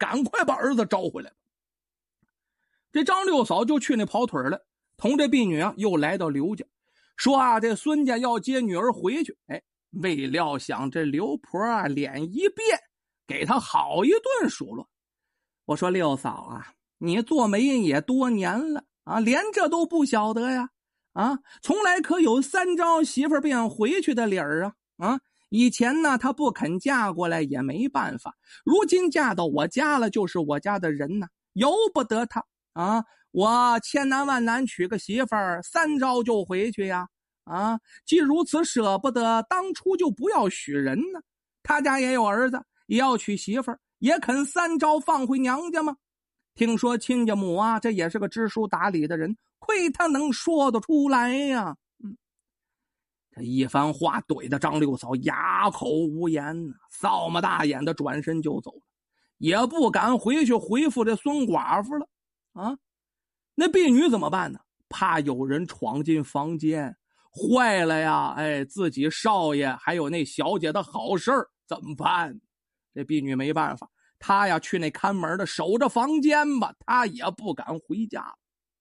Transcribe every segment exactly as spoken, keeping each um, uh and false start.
赶快把儿子招回来。这张六嫂就去那跑腿了，同这婢女啊又来到刘家，说啊这孙家要接女儿回去。哎，未料想这刘婆啊脸一变，给她好一顿数落。我说六嫂啊，你做媒也多年了啊，连这都不晓得呀？啊，从来可有三招媳妇便回去的理儿啊？啊，以前呢她不肯嫁过来也没办法，如今嫁到我家了，就是我家的人呢，由不得她啊！我千难万难娶个媳妇儿，三招就回去呀！啊，既如此舍不得，当初就不要许人呢。他家也有儿子，也要娶媳妇儿，也肯三招放回娘家吗？听说亲家母啊，这也是个知书达理的人，亏他能说得出来呀！嗯，这一番话怼得张六嫂哑口无言呢，扫么大眼的转身就走了，也不敢回去回复这孙寡妇了。啊，那婢女怎么办呢？怕有人闯进房间，坏了呀！哎，自己少爷还有那小姐的好事儿怎么办？这婢女没办法，她呀去那看门的守着房间吧，她也不敢回家。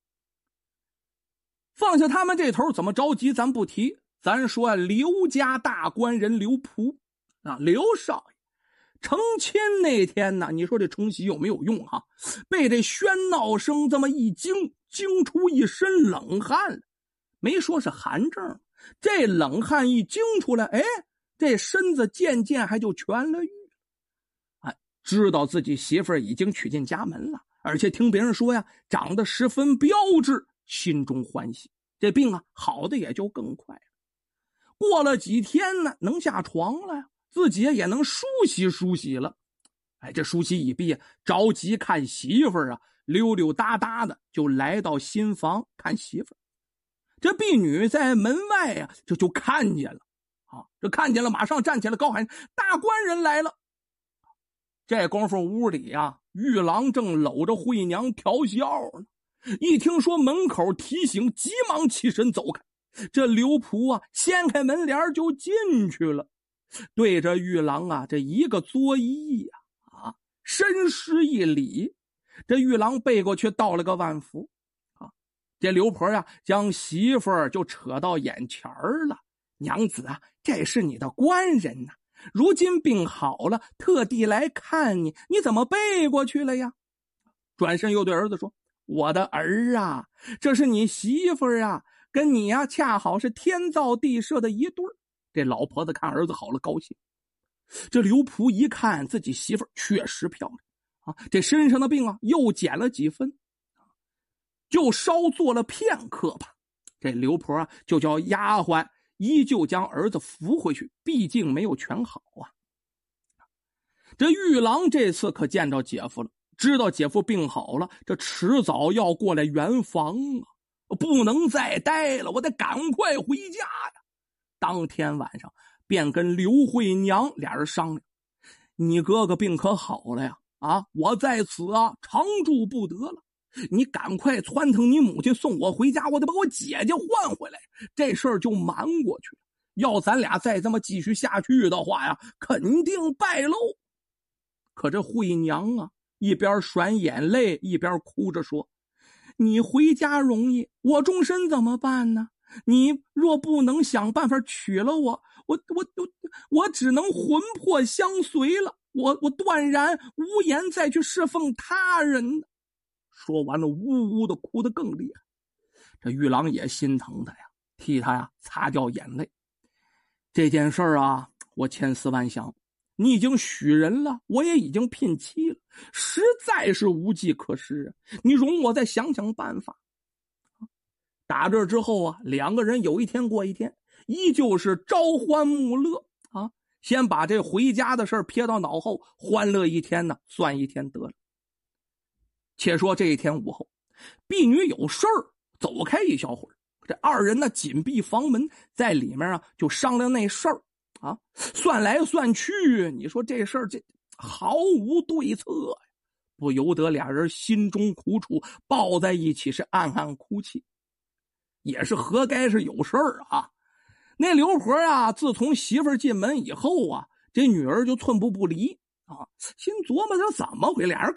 放下他们这头怎么着急咱不提，咱说刘家大官人刘璞啊，刘少爷成亲那天呢，你说这冲喜有没有用啊？被这喧闹声这么一惊，惊出一身冷汗了。没说是寒症，这冷汗一惊出来，哎，这身子渐渐还就痊了愈。哎，知道自己媳妇儿已经娶进家门了，而且听别人说呀，长得十分标致，心中欢喜。这病啊，好的也就更快了。过了几天呢，能下床了呀，自己也能梳洗梳洗了。哎，这梳洗已毕，着急看媳妇儿啊，溜溜达达的就来到新房看媳妇儿。这婢女在门外呀、啊，这就看见了啊，这看见了，马上站起来高喊：“大官人来了！”这功夫屋里啊，玉郎正搂着惠娘调笑呢。一听说门口提醒，急忙起身走开。这刘璞啊，掀开门帘就进去了，对着玉郎啊，这一个作揖呀、啊，啊，深施一礼。这玉郎背过去道了个万福。啊，这刘婆呀、啊，将媳妇儿就扯到眼前了。娘子啊，这是你的官人呐、啊，如今病好了，特地来看你，你怎么背过去了呀？转身又对儿子说：“我的儿啊，这是你媳妇儿啊。”跟你呀、啊，恰好是天造地设的一对儿。这老婆子看儿子好了，高兴。这刘璞一看自己媳妇儿确实漂亮啊，这身上的病啊又减了几分，就稍坐了片刻吧。这刘婆啊就叫丫鬟依旧将儿子扶回去，毕竟没有全好啊。这玉郎这次可见着姐夫了，知道姐夫病好了，这迟早要过来圆房啊。不能再待了，我得赶快回家呀！当天晚上便跟刘惠娘俩人商量，你哥哥病可好了呀？啊，我在此啊常住不得了，你赶快撺掇你母亲送我回家，我得把我姐姐换回来，这事儿就瞒过去了。要咱俩再这么继续下去的话呀，肯定败露。可这惠娘啊，一边甩眼泪一边哭着说：“你回家容易，我终身怎么办呢？你若不能想办法娶了我，我我我我只能魂魄相随了，我我断然无颜再去侍奉他人。”说完了，呜呜的哭得更厉害。这玉郎也心疼他呀，替他呀擦掉眼泪。这件事儿啊，我千思万想，你已经许人了，我也已经聘妻了，实在是无计可施啊！你容我再想想办法。打这之后啊，两个人有一天过一天，依旧是朝欢暮乐啊。先把这回家的事撇到脑后，欢乐一天呢，算一天得了。且说这一天午后，婢女有事儿走开一小会儿，这二人呢紧闭房门，在里面啊就商量那事儿啊。算来算去，你说这事儿这毫无对策呀，不由得俩人心中苦楚，抱在一起是暗暗哭泣。也是活该是有事儿啊。那刘婆啊，自从媳妇儿进门以后啊，这女儿就寸步不离啊，心琢磨着怎么回，俩人